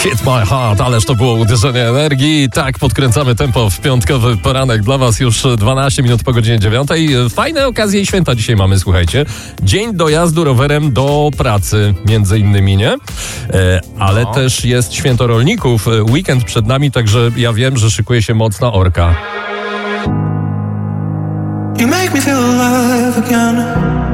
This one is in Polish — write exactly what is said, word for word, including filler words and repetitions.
Hit my heart, ależ to było uderzenie energii. Tak, podkręcamy tempo w piątkowy poranek dla was już dwanaście minut po godzinie dziewiątej. Fajne okazje i święta dzisiaj mamy, słuchajcie. Dzień dojazdu rowerem do pracy, między innymi, nie? E, ale no. też jest święto rolników. Weekend przed nami, także ja wiem, że szykuje się mocna orka. You make me feel alive again.